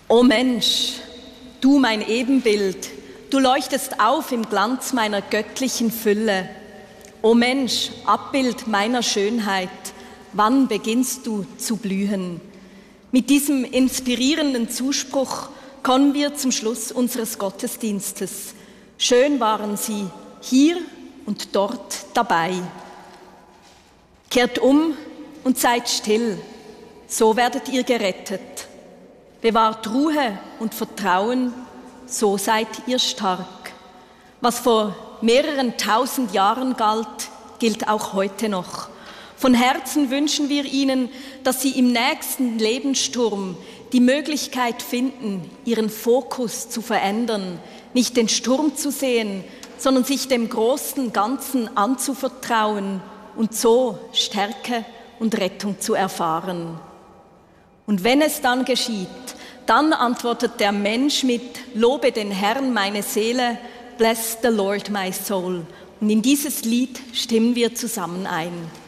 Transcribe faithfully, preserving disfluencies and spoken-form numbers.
O Mensch, du mein Ebenbild, du leuchtest auf im Glanz meiner göttlichen Fülle. O Mensch, Abbild meiner Schönheit, wann beginnst du zu blühen? Mit diesem inspirierenden Zuspruch kommen wir zum Schluss unseres Gottesdienstes. Schön waren Sie hier und dort dabei. Kehrt um und seid still, so werdet ihr gerettet. Bewahrt Ruhe und Vertrauen, so seid ihr stark. Was vor mehreren tausend Jahren galt, gilt auch heute noch. Von Herzen wünschen wir Ihnen, dass Sie im nächsten Lebenssturm die Möglichkeit finden, Ihren Fokus zu verändern, nicht den Sturm zu sehen, sondern sich dem großen Ganzen anzuvertrauen und so Stärke und Rettung zu erfahren. Und wenn es dann geschieht, dann antwortet der Mensch mit Lobe den Herrn, meine Seele, bless the Lord, my soul. Und in dieses Lied stimmen wir zusammen ein.